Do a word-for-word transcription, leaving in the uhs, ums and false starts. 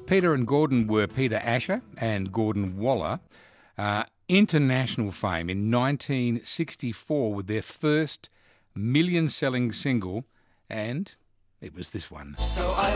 Peter and Gordon were Peter Asher and Gordon Waller. Uh, international fame in nineteen sixty-four with their first million-selling single, and it was this one. So I